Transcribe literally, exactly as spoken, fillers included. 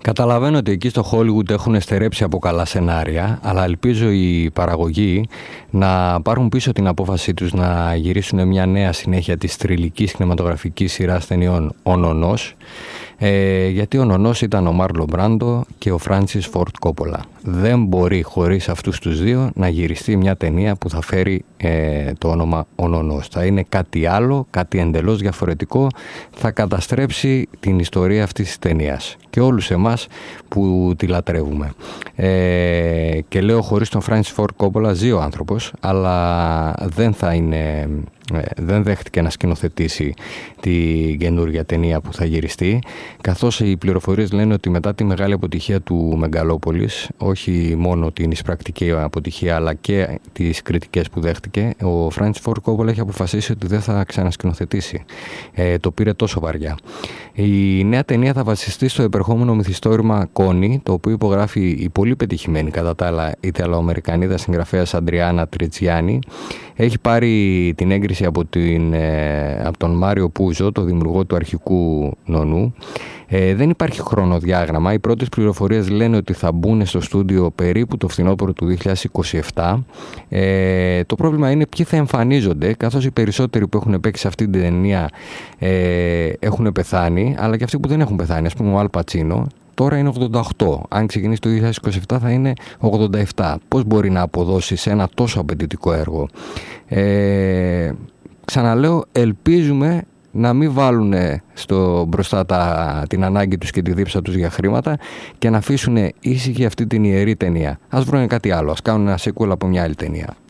Καταλαβαίνω ότι εκεί στο Hollywood έχουν στερέψει από καλά σενάρια, αλλά ελπίζω οι παραγωγοί να πάρουν πίσω την απόφασή τους να γυρίσουν μια νέα συνέχεια της θρυλικής κινηματογραφικής σειράς ταινιών «Ο Νονός», ε, γιατί ο Νονός ήταν ο Μάρλον Μπράντο και ο Φράνσις Φόρντ Κόπολα. Δεν μπορεί χωρίς αυτούς τους δύο να γυριστεί μια ταινία που θα φέρει ε, το όνομα «Ο Νονός». Θα είναι κάτι άλλο, κάτι εντελώς διαφορετικό, θα καταστρέψει την ιστορία αυτής της ταινίας και όλους εμάς που τη λατρεύουμε. Ε, και λέω χωρίς τον Φράνσις Φόρντ Κόπολα ζει ο άνθρωπος, αλλά δεν θα είναι... δεν δέχτηκε να σκηνοθετήσει την καινούργια ταινία που θα γυριστεί, καθώς οι πληροφορίες λένε ότι μετά τη μεγάλη αποτυχία του Μεγαλόπολης, όχι μόνο την εισπρακτική αποτυχία αλλά και τις κριτικές που δέχτηκε, ο Φράνσις Φόρντ Κόπολα έχει αποφασίσει ότι δεν θα ξανασκηνοθετήσει. Ε, το πήρε τόσο βαριά. Η νέα ταινία θα βασιστεί στο επερχόμενο μυθιστόρημα Κόνι, το οποίο υπογράφει η πολύ πετυχημένη κατά τα άλλα Ιταλοαμερικανίδα συγγραφέας Αντριάννα Τριτζιάνι. Έχει πάρει την έγκριση από, την, από τον Μάριο Πούζο, το δημιουργό του αρχικού Νονού. Ε, δεν υπάρχει χρονοδιάγραμμα. Οι πρώτες πληροφορίες λένε ότι θα μπουν στο στούντιο περίπου το φθινόπωρο του δύο χιλιάδες είκοσι επτά. Ε, το πρόβλημα είναι ποιοι θα εμφανίζονται, καθώς οι περισσότεροι που έχουν παίξει σε αυτή την ταινία ε, έχουν πεθάνει, αλλά και αυτοί που δεν έχουν πεθάνει, ας πούμε ο Αλ Πατσίνο. Τώρα είναι ογδόντα οκτώ. Αν ξεκινήσει το δύο χιλιάδες είκοσι επτά θα είναι ογδόντα επτά. Πώς μπορεί να αποδώσει σε ένα τόσο απαιτητικό έργο? Ε, ξαναλέω, ελπίζουμε να μην βάλουν στο μπροστά τα, την ανάγκη τους και τη δίψα τους για χρήματα και να αφήσουν ήσυχη αυτή την ιερή ταινία. Ας βρουν κάτι άλλο, ας κάνουν ένα sequel από μια άλλη ταινία.